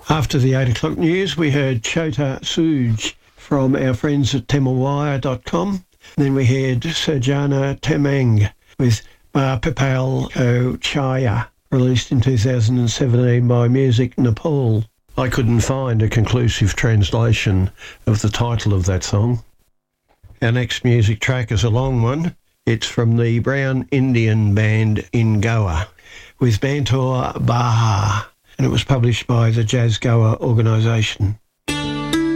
After the 8 o'clock news, we heard Chota Suj from our friends at tamilwire.com. Then we heard Serjana Temeng with Ba Pepal Ko Chaya, released in 2017 by Music Nepal. I couldn't find a conclusive translation of the title of that song. Our next music track is a long one. It's from the Brown Indian band in Goa with Bantor Baha, and it was published by the Jazz Goa organisation.